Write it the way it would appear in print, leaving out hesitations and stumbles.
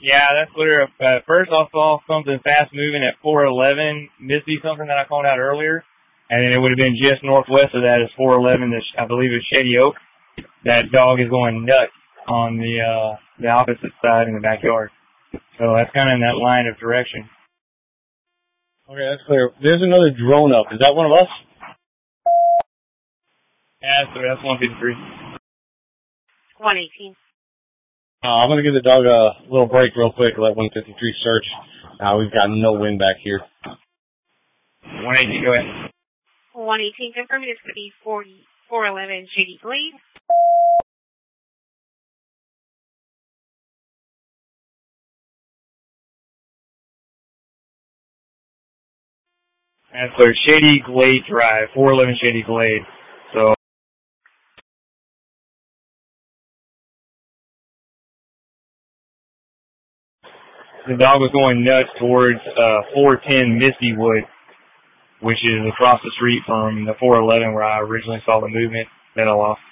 Yeah, that's clear. First I saw something fast moving at 411, Misty, something that I called out earlier. And then it would have been just northwest of that is 411, I believe it's Shady Oak. That dog is going nuts on the opposite side in the backyard. So that's kind of in that line of direction. Okay, that's clear. There's another drone up. Is that one of us? Yeah, that's 153. 118. I'm going to give the dog a little break real quick, let 153 search. We've got no wind back here. 118, go ahead. 118, confirm this could be 411 Shady Glade. That's clear. Shady Glade Drive, 411 Shady Glade. So the dog was going nuts towards 410 Misty Wood, which is across the street from the 411 where I originally saw the movement that I lost.